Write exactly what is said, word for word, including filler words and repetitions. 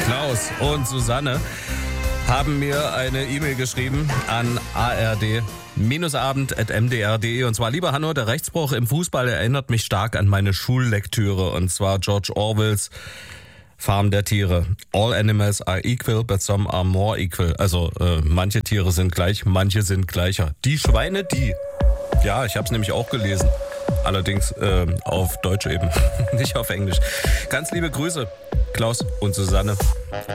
Klaus und Susanne haben mir eine E-Mail geschrieben an a r d abend at m d r punkt d e und zwar: Lieber Hanno, der Rechtsbruch im Fußball erinnert mich stark an meine Schullektüre, und zwar George Orwells Farm der Tiere. All animals are equal, but some are more equal. Also äh, manche Tiere sind gleich, manche sind gleicher. Die Schweine, die. Ja, ich habe es nämlich auch gelesen. Allerdings äh, auf Deutsch eben, nicht auf Englisch. Ganz liebe Grüße, Klaus und Susanne.